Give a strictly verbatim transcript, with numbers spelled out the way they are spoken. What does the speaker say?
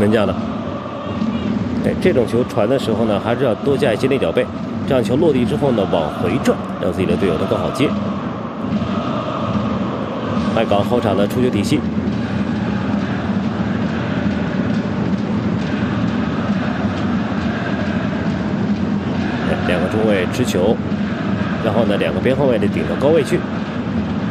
门将的。哎，这种球传的时候呢，还是要多加一些内脚背，这样球落地之后呢，往回转，让自己的队友都更好接。来搞后场的出球体系。两个中卫持球，然后呢，两个边后卫得顶到高位去。